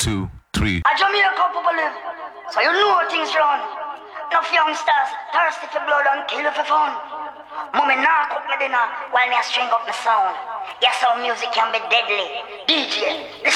2, 3. A Jamaica people live, so you know things run. Enough youngsters thirsty for blood and kill for fun. Mommy knock up my dinner while me a string up my sound. Yes, how music can be deadly. DJ, listen.